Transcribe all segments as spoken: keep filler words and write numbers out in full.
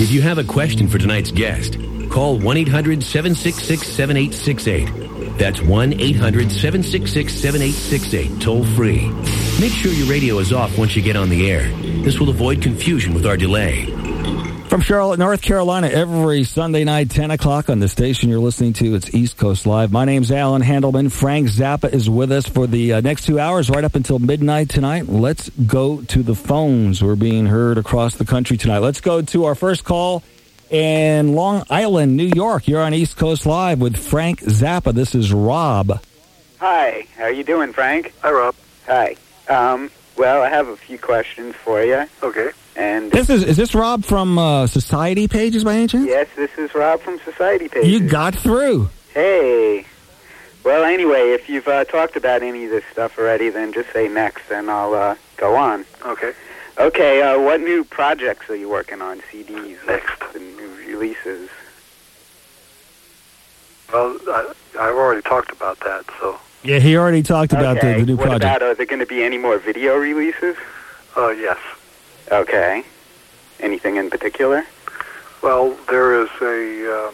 If you have a question for tonight's guest, call one eight hundred seven six six seven eight six eight. That's one eight hundred seven six six seven eight six eight, toll free. Make sure your radio is off once you get on the air. This will avoid confusion with our delay. From Charlotte, North Carolina, every Sunday night, ten o'clock on the station you're listening to, it's East Coast Live. My name's Alan Handelman. Frank Zappa is with us for the uh, next two hours, right up until midnight tonight. Let's go to the phones. We're being heard across the country tonight. Let's go to our first call in Long Island, New York. You're on East Coast Live with Frank Zappa. This is Rob. Hi. How you doing, Frank? Hi, Rob. Hi. Um, well, I have a few questions for you. Okay. And this is is this Rob from uh, Society Pages by any chance? Yes, this is Rob from Society Pages. You got through. Hey. Well, anyway, if you've uh, talked about any of this stuff already, then just say next, and I'll uh, go on. Okay. Okay, uh, what new projects are you working on, C Ds? Next. The new releases? Well, I, I've already talked about that, so... Yeah, he already talked about okay. the, the new what project. What about, are there going to be any more video releases? Uh, yes. Okay. Anything in particular? Well, there is a um,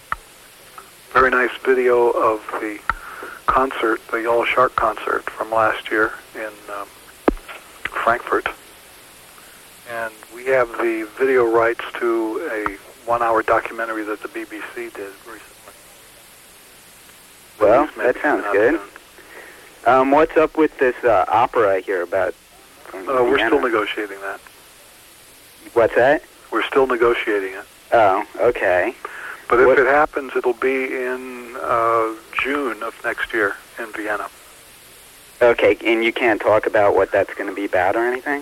very nice video of the concert, the Yellow Shark concert from last year in um, Frankfurt. And we have the video rights to a one-hour documentary that the B B C did recently. Well, that sounds good. Um, what's up with this uh, opera I hear about? Uh, we're still negotiating that. What's that? We're still negotiating it. Oh, okay. But if what? it happens, it'll be in uh, June of next year in Vienna. Okay, and you can't talk about what that's going to be about or anything?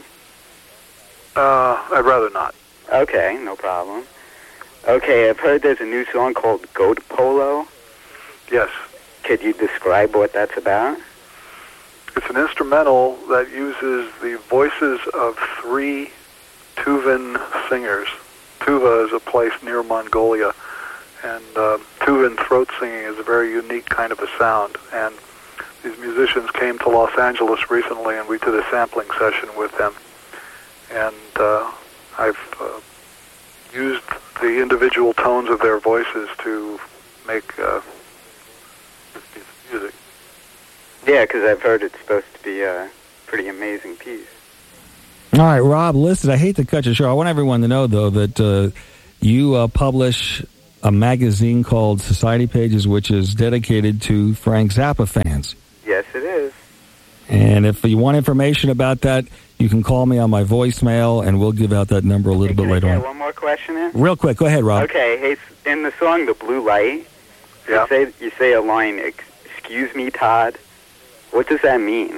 Uh, I'd rather not. Okay, no problem. Okay, I've heard there's a new song called Goat Polo. Yes. Could you describe what that's about? It's an instrumental that uses the voices of three Tuvan singers. Tuva is a place near Mongolia, and uh, Tuvan throat singing is a very unique kind of a sound. And these musicians came to Los Angeles recently, and we did a sampling session with them. And uh, I've uh, used the individual tones of their voices to make uh, this piece of music. Yeah, because I've heard it's supposed to be a pretty amazing piece. All right, Rob, listen, I hate to cut you short. I want everyone to know, though, that uh, you uh, publish a magazine called Society Pages, which is dedicated to Frank Zappa fans. Yes, it is. And if you want information about that, you can call me on my voicemail, and we'll give out that number a little hey, bit later I on. get one more question in? Real quick, go ahead, Rob. Okay, hey, in the song The Blue Light, yeah. you say you say a line, "Excuse me, Todd." What does that mean?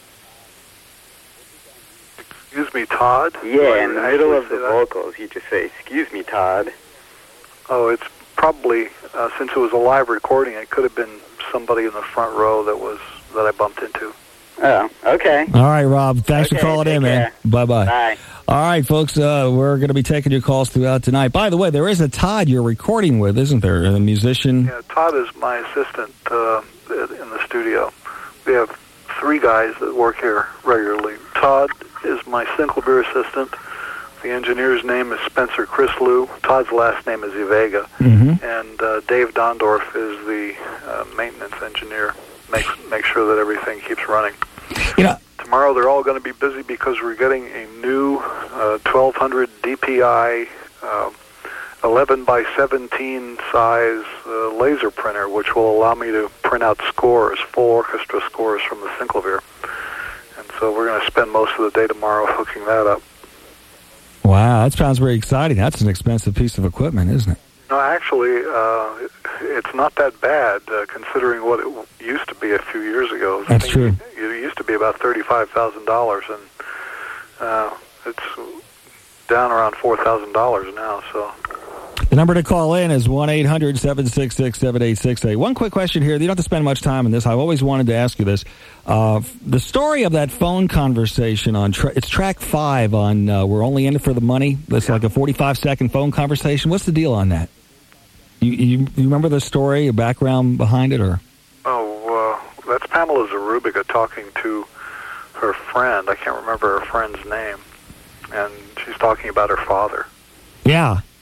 Excuse me, Todd? Yeah, in the middle of the vocals, you just say, "Excuse me, Todd." Oh, it's probably, uh, since it was a live recording, it could have been somebody in the front row that was that I bumped into. Oh, okay. All right, Rob. Thanks okay, for calling in, care. man. Bye-bye. Bye. All right, folks, uh, we're going to be taking your calls throughout tonight. By the way, there is a Todd you're recording with, isn't there? A musician? Yeah, Todd is my assistant uh, in the studio. We have three guys that work here regularly. Todd is my Synclavier assistant. The engineer's name is Spencer Chrislew. Todd's last name is Ivega. Mm-hmm. And uh, Dave Dondorf is the uh, maintenance engineer. Makes make sure that everything keeps running. You know, tomorrow they're all going to be busy because we're getting a new uh, twelve hundred D P I uh, eleven by seventeen size uh, laser printer, which will allow me to print out scores, full orchestra scores from the Synclavier. And so we're going to spend most of the day tomorrow hooking that up. Wow, that sounds very exciting. That's an expensive piece of equipment, isn't it? No, actually, uh, it's not that bad, uh, considering what it used to be a few years ago. That's true. It used to be about thirty-five thousand dollars, and uh, it's down around four thousand dollars now. So the number to call in is one eight hundred seven six six seven eight six eight. One quick question here. You don't have to spend much time on this. I've always wanted to ask you this. Uh, the story of that phone conversation on tra- it's track five on uh, We're Only In It for the Money. It's yeah. like a forty-five second phone conversation. What's the deal on that? You, you, you remember the story, or background behind it, or? Oh, uh, that's Pamela Zarubiga talking to her friend. I can't remember her friend's name, and she's talking about her father. Yeah,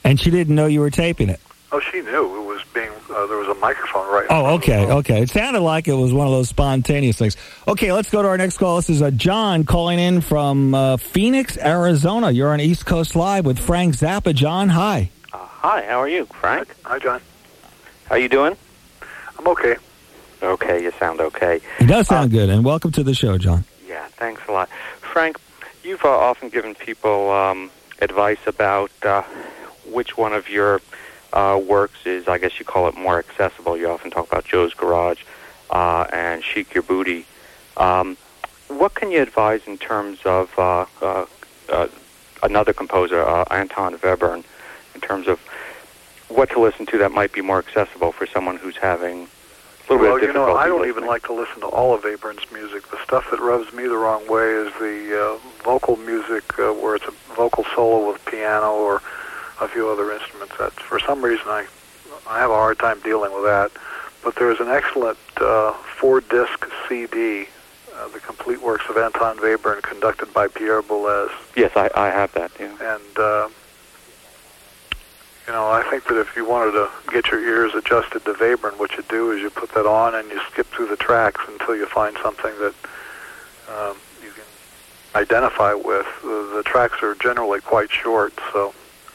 And she didn't know you were taping it? Oh, she knew it was being. Uh, there was a microphone right. Oh, okay, okay. It sounded like it was one of those spontaneous things. Okay, let's go to our next call. This is uh, John calling in from uh, Phoenix, Arizona. You're on East Coast Live with Frank Zappa. John, hi. Uh, hi, how are you, Frank? Hi, John. How you doing? I'm okay. Okay, you sound okay. It does sound uh, good, and welcome to the show, John. Yeah, thanks a lot. Frank, you've uh, often given people um, advice about uh, which one of your uh, works is, I guess you call it, more accessible. You often talk about Joe's Garage uh, and Chic Your Booty. Um, what can you advise in terms of uh, uh, uh, another composer, uh, Anton Webern, in terms of what to listen to that might be more accessible for someone who's having a little well, bit of difficulty? you know, I don't listening? even like to listen to all of Webern's music. The stuff that rubs me the wrong way is the uh, vocal music uh, where it's a vocal solo with piano or a few other instruments. That, for some reason, I I have a hard time dealing with that. But there's an excellent uh, four-disc C D, uh, The Complete Works of Anton Webern, conducted by Pierre Boulez. Yes, I, I have that, yeah. And, uh, you know, I think that if you wanted to get your ears adjusted to Webern, what you do is you put that on and you skip through the tracks until you find something that um, you can identify with. The, the tracks are generally quite short, so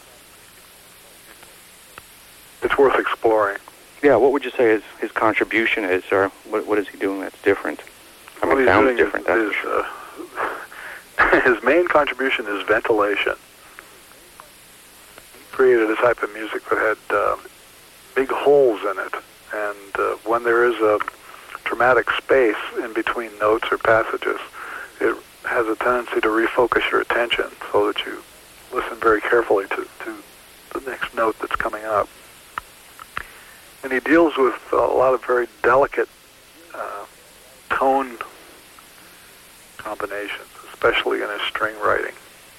it's worth exploring. Yeah, what would you say his, his contribution is, or what, what is he doing that's different? I mean, What it he's sounds doing different, that's is, for sure. uh, his main contribution is ventilation. He created a type of music that had uh, big holes in it, and uh, when there is a dramatic space in between notes or passages, it has a tendency to refocus your attention so that you listen very carefully to, to the next note that's coming up. And he deals with a lot of very delicate uh, tone combinations, especially in his string writing.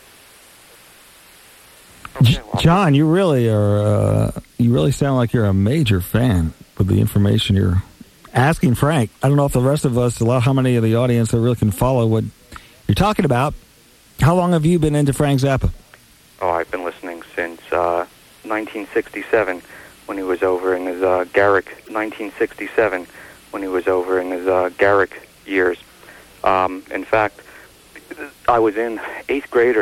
Okay, well, John, you really are. Uh, you really sound like you're a major fan with the information you're asking Frank. I don't know if the rest of us, a lot, how many of the audience that really can follow what you're talking about. How long have you been into Frank Zappa? Oh, I've been listening since uh, nineteen sixty-seven when he was over in his uh, Garrick. nineteen sixty-seven when he was over in his uh, Garrick years. Um, in fact, I was in eighth grade or